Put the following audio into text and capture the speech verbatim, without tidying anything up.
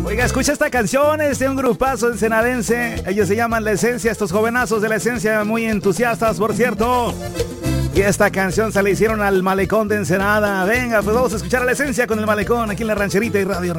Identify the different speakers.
Speaker 1: Oiga, escucha esta canción, es de un grupazo ensenadense. Ellos se llaman La Esencia, estos jovenazos de La Esencia, muy entusiastas, por cierto. Y esta canción se la hicieron al Malecón de Ensenada. Venga, pues vamos a escuchar a La Esencia con el Malecón aquí en la Rancherita y Radio